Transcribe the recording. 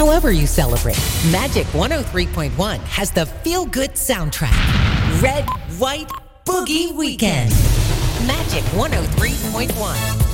however you celebrate, Magic 103.1 has the feel-good soundtrack. Red, White, Boogie Weekend. Magic 103.1.